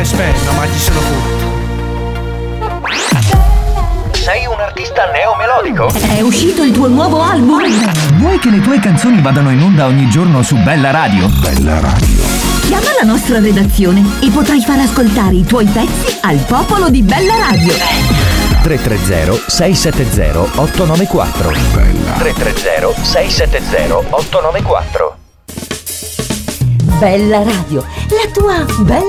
aspetta, ma ci sono pure. Sei un artista neomelodico? È uscito il tuo nuovo album? Vuoi che le tue canzoni vadano in onda ogni giorno su Bella Radio? Bella Radio. Chiama la nostra redazione e potrai far ascoltare i tuoi pezzi al popolo di Bella Radio. 330-670-894. 330-670-894. Bella Radio, la tua bella